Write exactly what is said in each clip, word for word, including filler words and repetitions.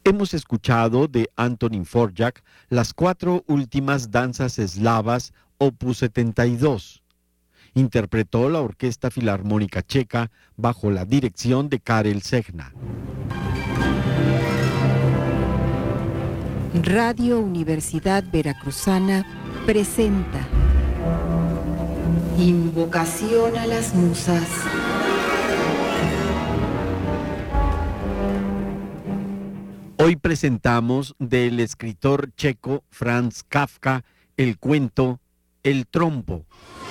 Hemos escuchado de Antonín Dvořák las cuatro últimas danzas eslavas, opus setenta y dos. Interpretó la Orquesta Filarmónica Checa bajo la dirección de Karel Zegna. Radio Universidad Veracruzana presenta Invocación a las Musas. Hoy presentamos del escritor checo Franz Kafka el cuento El trompo.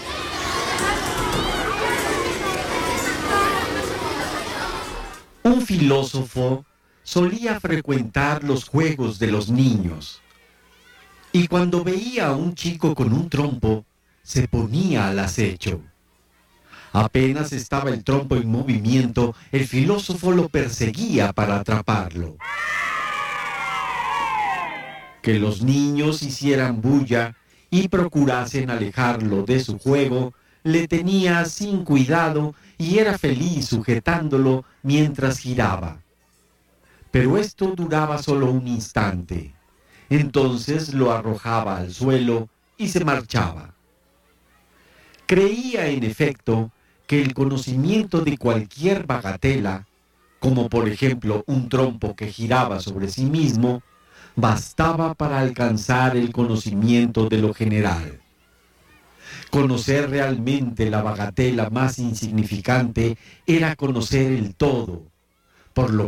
Un filósofo solía frecuentar los juegos de los niños y cuando veía a un chico con un trompo, se ponía al acecho. Apenas estaba el trompo en movimiento, el filósofo lo perseguía para atraparlo. Que los niños hicieran bulla y procurasen alejarlo de su juego, le tenía sin cuidado y era feliz sujetándolo mientras giraba. Pero esto duraba solo un instante. Entonces lo arrojaba al suelo y se marchaba. Creía, en efecto, que el conocimiento de cualquier bagatela, como por ejemplo un trompo que giraba sobre sí mismo, bastaba para alcanzar el conocimiento de lo general. Conocer realmente la bagatela más insignificante era conocer el todo, por lo